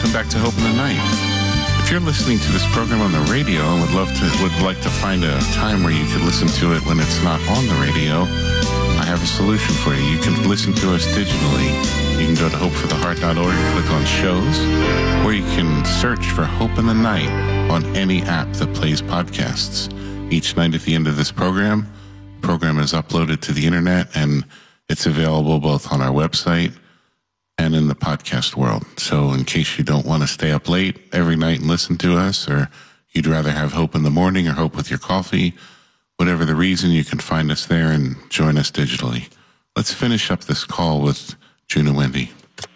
Welcome back to Hope in the Night. If you're listening to this program on the radio and would like to find a time where you could listen to it when it's not on the radio, I have a solution for you. You can listen to us digitally. You can go to hopefortheheart.org and click on shows, or you can search for Hope in the Night on any app that plays podcasts. Each night at the end of this program is uploaded to the internet, and it's available both on our website and in the podcast world. So in case you don't want to stay up late every night and listen to us, or you'd rather have Hope in the morning or Hope with your coffee, whatever the reason, you can find us there and join us digitally. Let's finish up this call with June and Wendy.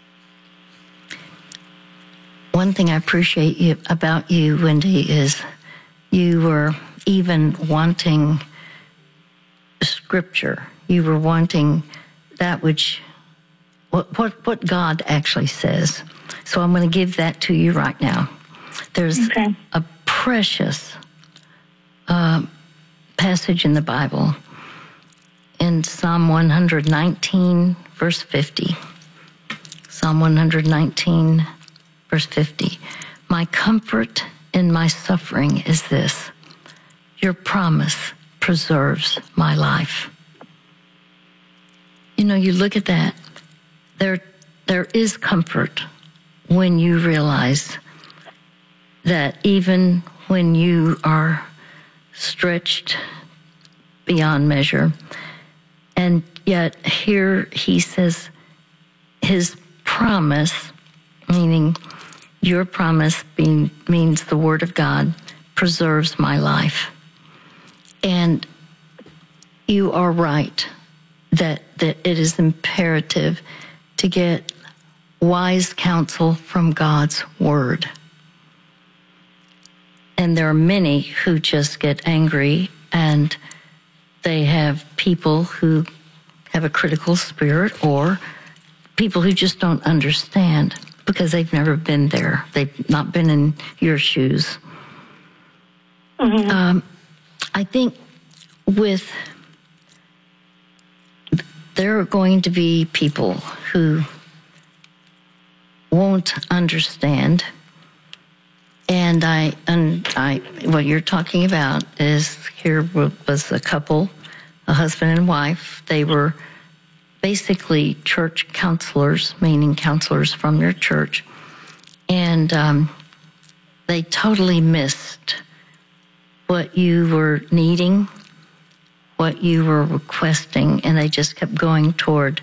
One thing I appreciate about you, Wendy, is you were even wanting Scripture. You were wanting that which what God actually says. So I'm going to give that to you right now. There's a precious passage in the Bible in Psalm 119, verse 50. Psalm 119, verse 50. My comfort in my suffering is this: your promise preserves my life. You know, you look at that. There is comfort when you realize that even when you are stretched beyond measure, and yet here he says his promise, meaning your promise means the Word of God, preserves my life. And you are right that it is imperative to get wise counsel from God's Word. And there are many who just get angry, and they have people who have a critical spirit, or people who just don't understand because they've never been there. They've not been in your shoes. Mm-hmm. I think there are going to be people who won't understand, and what you're talking about is here was a couple, a husband and wife. They were basically church counselors, meaning counselors from their church, and they totally missed what you were needing, what you were requesting, and they just kept going toward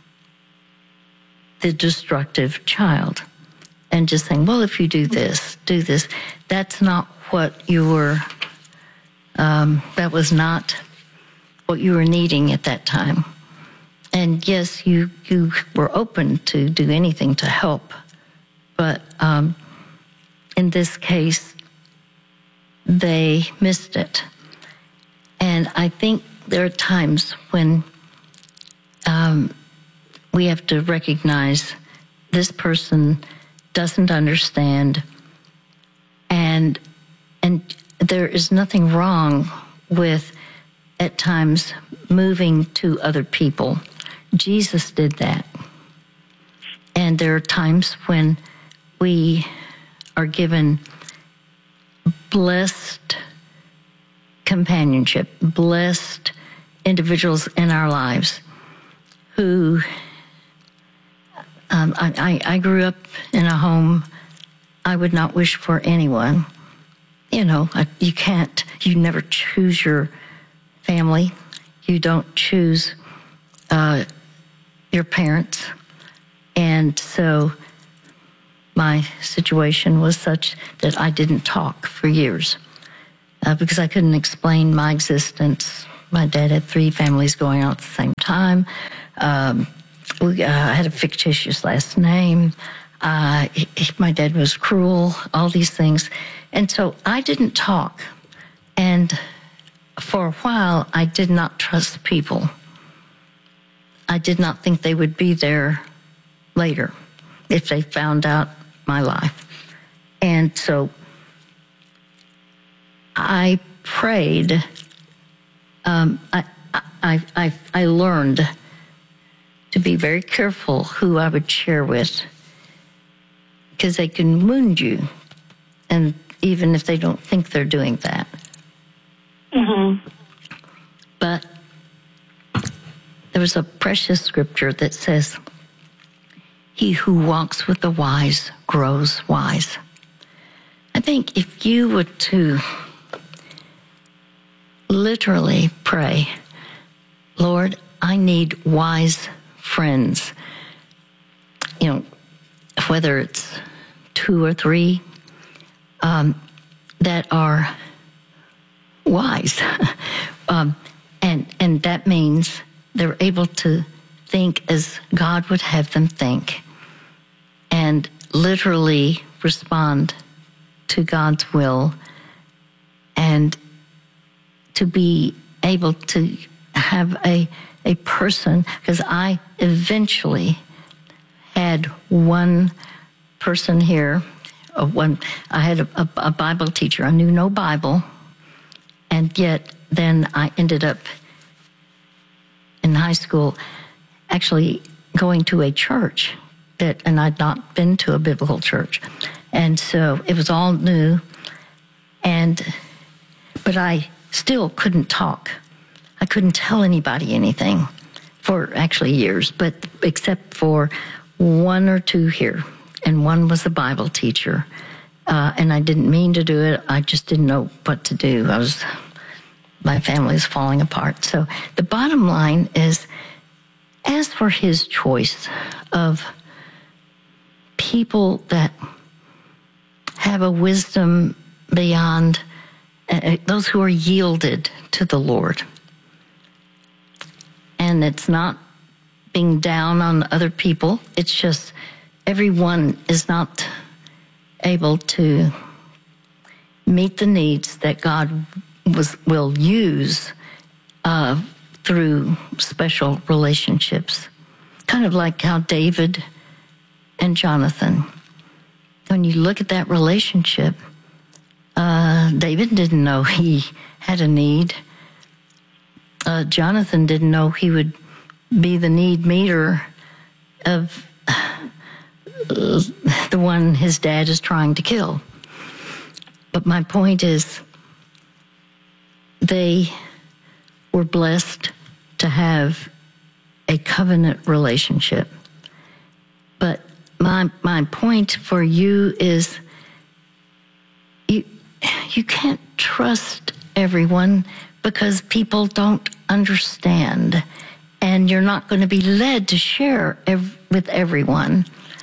the destructive child and just saying, well, if you do this. That's not what you were, that was not what you were needing at that time. And yes, you were open to do anything to help, but in this case, they missed it. And I think there are times when we have to recognize this person doesn't understand, and there is nothing wrong with, at times, moving to other people. Jesus did that. And there are times when we are given blessed companionship, blessed individuals in our lives who, I grew up in a home I would not wish for anyone. You know, you never choose your family. You don't choose your parents. And so my situation was such that I didn't talk for years because I couldn't explain my existence. My dad had 3 families going on at the same time. I had a fictitious last name. My dad was cruel, all these things. And so I didn't talk. And for a while, I did not trust people. I did not think they would be there later if they found out my life. And so I prayed. I learned to be very careful who I would share with, because they can wound you, and even if they don't think they're doing that. Mm-hmm. But there was a precious scripture that says, "He who walks with the wise grows wise." I think if you were to literally pray, "Lord, I need wise friends," whether it's 2 or 3, that are wise. And that means they're able to think as God would have them think and literally respond to God's will, and to be able to have a person, because I eventually had one person here, I had a Bible teacher. I knew no Bible, and yet then I ended up in high school actually going to a church and I'd not been to a biblical church. And so it was all new, but I still couldn't talk. I couldn't tell anybody anything for actually years, but except for 1 or 2 here. And one was a Bible teacher. And I didn't mean to do it. I just didn't know what to do. My family was falling apart. So the bottom line is, as for his choice of people that have a wisdom beyond those who are yielded to the Lord. And it's not being down on other people. It's just everyone is not able to meet the needs that God will use through special relationships. Kind of like how David and Jonathan, when you look at that relationship, David didn't know he had a need. Jonathan didn't know he would be the need meter of the one his dad is trying to kill. But my point is, they were blessed to have a covenant relationship. But my point for you is, you can't trust everyone because people don't understand, and you're not going to be led to share with everyone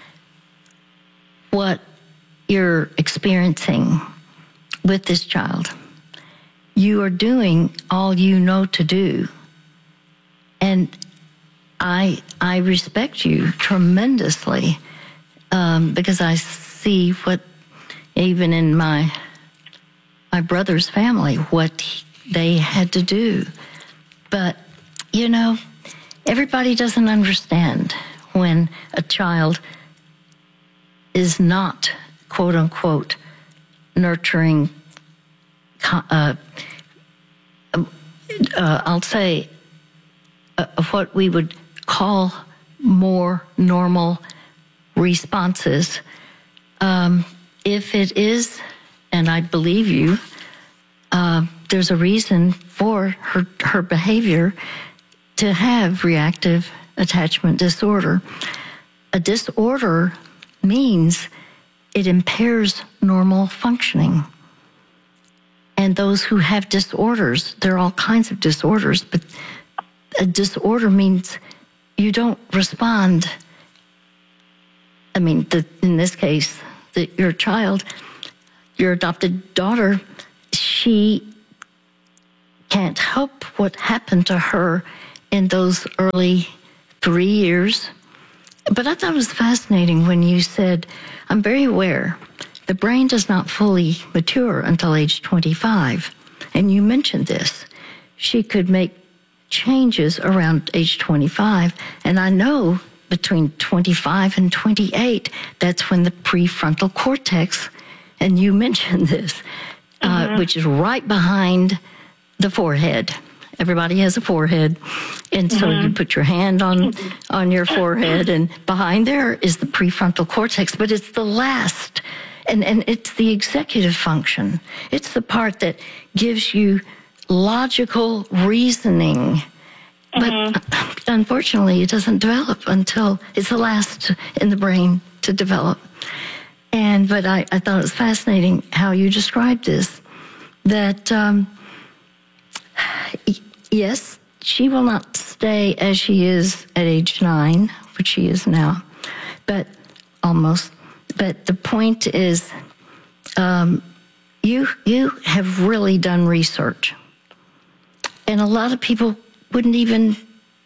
what you're experiencing with this child. You are doing all you know to do, and I respect you tremendously, because I see what, even in my brother's family, what they had to do. But, everybody doesn't understand when a child is not, quote unquote, nurturing, I'll say, what we would call more normal responses. If it is, and I believe you, there's a reason for her behavior to have reactive attachment disorder. A disorder means it impairs normal functioning. And those who have disorders, there are all kinds of disorders, but a disorder means you don't respond. I mean, in this case, your child, your adopted daughter, she can't help what happened to her in those early 3 years. But I thought it was fascinating when you said, I'm very aware the brain does not fully mature until age 25. And you mentioned this. She could make changes around age 25. And I know between 25 and 28, that's when the prefrontal cortex, and you mentioned this, which is right behind the forehead. everybody has a forehead. And so you put your hand on your forehead, and behind there is the prefrontal cortex, but it's the last, and it's the executive function. It's the part that gives you logical reasoning. But unfortunately, it doesn't develop until it's the last in the brain to develop. But I thought it was fascinating how you described this, that yes, she will not stay as she is at age 9, which she is now, but almost. But the point is, you have really done research, and a lot of people wouldn't even.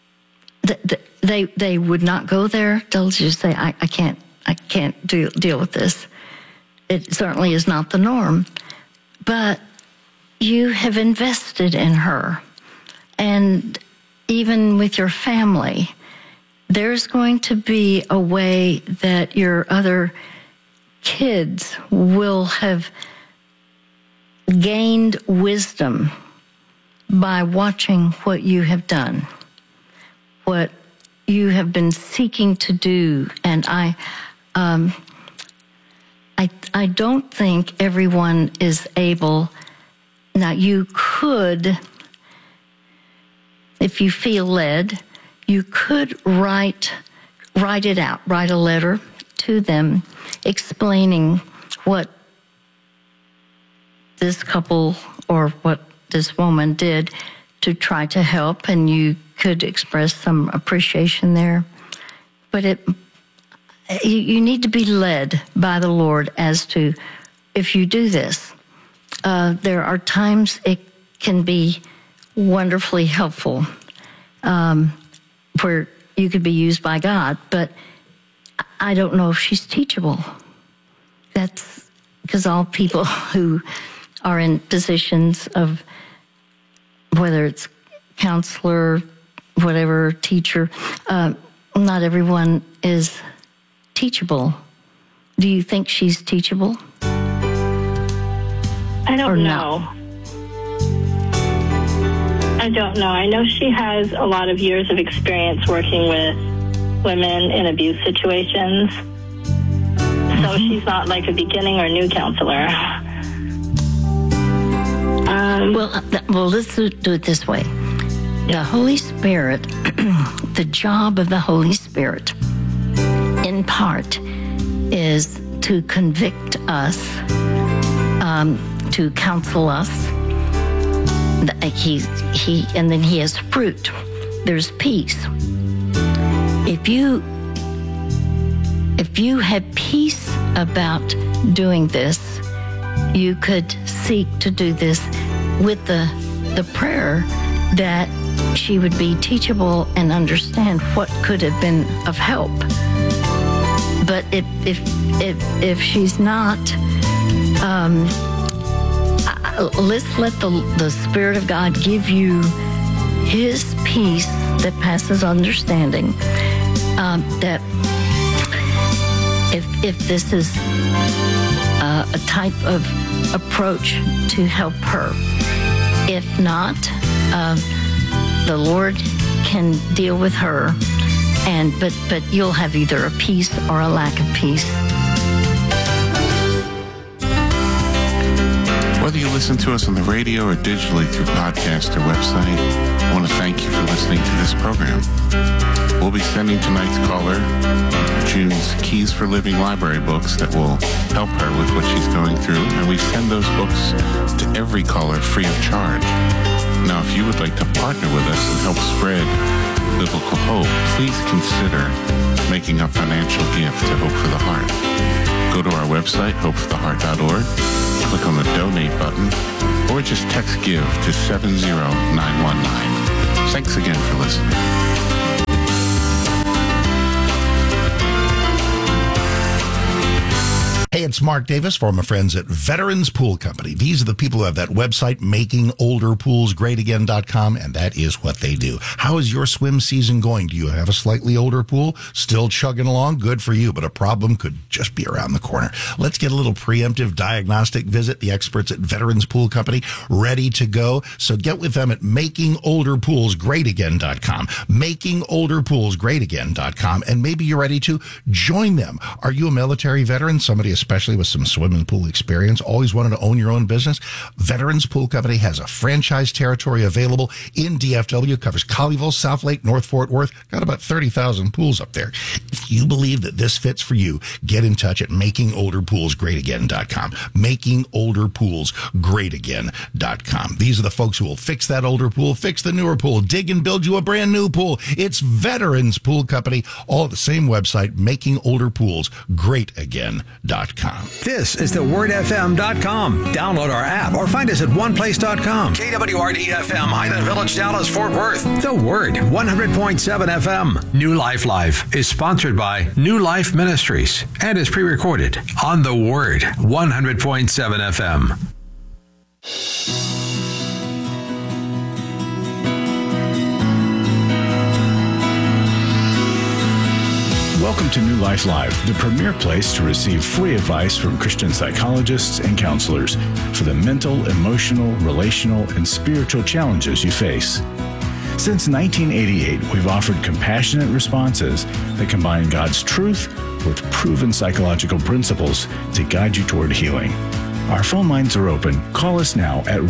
They would not go there. They'll just say, I can't deal with this. It certainly is not the norm, but you have invested in her. And even with your family, there's going to be a way that your other kids will have gained wisdom by watching what you have done, what you have been seeking to do. And I don't think everyone is able. Now, you could, if you feel led, you could write it out, write a letter to them explaining what this couple or what this woman did to try to help, and you could express some appreciation there. But you need to be led by the Lord as to, if you do this, there are times it can be wonderfully helpful, where you could be used by God, but I don't know if she's teachable. That's because all people who are in positions of, whether it's counselor, whatever, teacher, not everyone is teachable. Do you think she's teachable? I don't know. I don't know. I know she has a lot of years of experience working with women in abuse situations. So she's not like a beginning or new counselor. Well, let's do it this way. The Holy Spirit, the job of the Holy Spirit, in part, is to convict us, to counsel us. And then he has fruit. There's peace. If you had peace about doing this, you could seek to do this with the prayer that she would be teachable and understand what could have been of help. But if she's not, let's let the Spirit of God give you His peace that passes understanding. That if this is a type of approach to help her, if not, the Lord can deal with her, but you'll have either a peace or a lack of peace. Whether you listen to us on the radio or digitally through podcast or website, I want to thank you for listening to this program. We'll be sending tonight's caller June's Keys for Living library books that will help her with what she's going through, and we send those books to every caller free of charge. Now, if you would like to partner with us and help spread biblical hope, please consider making a financial gift to Hope for the Heart. Go to our website, hopefortheheart.org, click on the donate button, or just text GIVE to 70919. Thanks again for listening. Hey, it's Mark Davis from my friends at Veterans Pool Company. These are the people who have that website, makingolderpoolsgreatagain.com, and that is what they do. How is your swim season going? Do you have a slightly older pool? Still chugging along? Good for you, but a problem could just be around the corner. Let's get a little preemptive diagnostic visit. The experts at Veterans Pool Company ready to go. So get with them at makingolderpoolsgreatagain.com, makingolderpoolsgreatagain.com, and maybe you're ready to join them. Are you a military veteran? Somebody especially with some swimming pool experience, always wanted to own your own business? Veterans Pool Company has a franchise territory available in DFW, covers Colleyville, South Lake, North Fort Worth, got about 30,000 pools up there. If you believe that this fits for you, get in touch at makingolderpoolsgreatagain.com, makingolderpoolsgreatagain.com. These are the folks who will fix that older pool, fix the newer pool, dig and build you a brand new pool. It's Veterans Pool Company, all at the same website, makingolderpoolsgreatagain.com. This is thewordfm.com. Download our app or find us at oneplace.com. KWRD-FM, Highland Village, Dallas, Fort Worth. The Word, 100.7 FM. New Life Live is sponsored by New Life Ministries and is pre-recorded on The Word, 100.7 FM. Welcome to New Life Live, the premier place to receive free advice from Christian psychologists and counselors for the mental, emotional, relational, and spiritual challenges you face. Since 1988, we've offered compassionate responses that combine God's truth with proven psychological principles to guide you toward healing. Our phone lines are open. Call us now at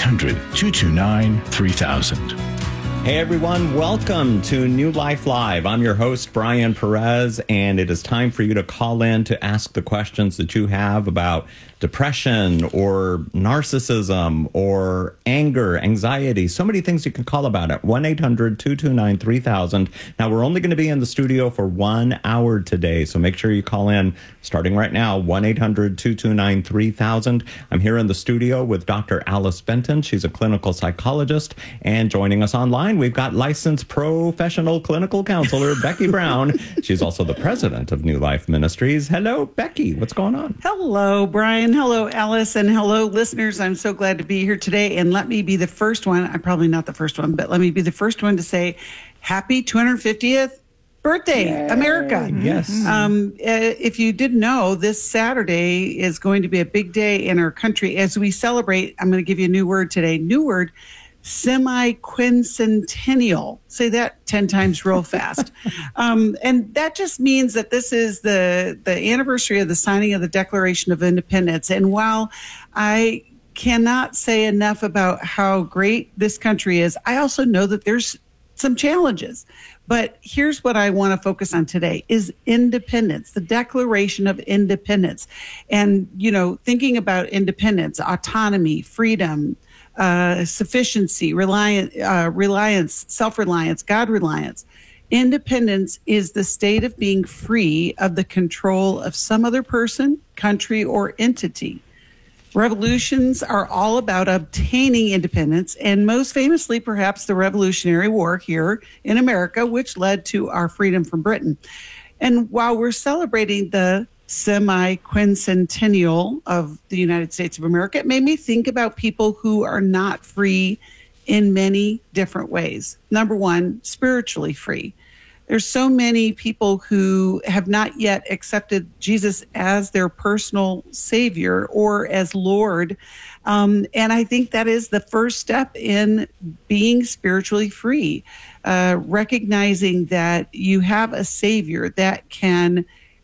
1-800-229-3000. Hey everyone, welcome to New Life Live. I'm your host, Brian Perez, and it is time for you to call in to ask the questions that you have about depression or narcissism or anger, anxiety, so many things you can call about at 1-800-229-3000. Now, we're only going to be in the studio for 1 hour today, so make sure you call in starting right now, 1-800-229-3000. I'm here in the studio with Dr. Alice Benton. She's a clinical psychologist, and joining us online, we've got licensed professional clinical counselor Becky Brown. She's also the president of New Life Ministries. Hello, Becky. What's going on? Hello, Brian. Hello, Alice. And hello, listeners. I'm so glad to be here today. And let me be the first one. I'm probably not the first one, but let me be the first one to say happy 250th birthday, Yay. America. Yes. If you didn't know, this Saturday is going to be a big day in our country as we celebrate. I'm going to give you a new word today. New word. Semi-quincentennial. Say that 10 times real fast. And that just means that this is the anniversary of the signing of the Declaration of Independence. And while I cannot say enough about how great this country is, I also know that there's some challenges. But here's what I want to focus on today is independence, the Declaration of Independence. And, you know, thinking about independence, autonomy, freedom, sufficiency, reliance, self-reliance, God-reliance. Independence is the state of being free of the control of some other person, country, or entity. Revolutions are all about obtaining independence, and most famously, perhaps, the Revolutionary War here in America, which led to our freedom from Britain. And while we're celebrating the semi-quincentennial of the United States of America, it made me think about people who are not free in many different ways. Number one, spiritually free. There's so many people who have not yet accepted Jesus as their personal Savior or as Lord. And I think that is the first step in being spiritually free, recognizing that you have a Savior that can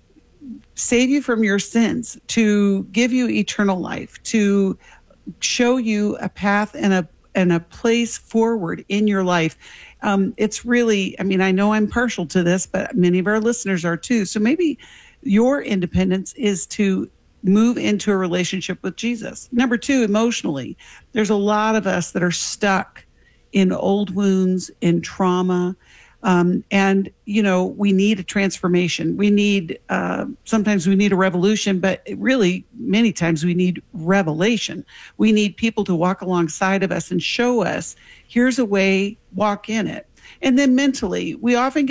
save you from your sins, to give you eternal life, to show you a path and a place forward in your life. It's really, I mean, I know I'm partial to this, but many of our listeners are too. So maybe your independence is to move into a relationship with Jesus. Number two, emotionally, there's a lot of us that are stuck in old wounds, in trauma. And, you know, we need a transformation. We need, sometimes we need a revolution, but really many times we need revelation. We need people to walk alongside of us and show us, here's a way, walk in it. And then mentally, we often get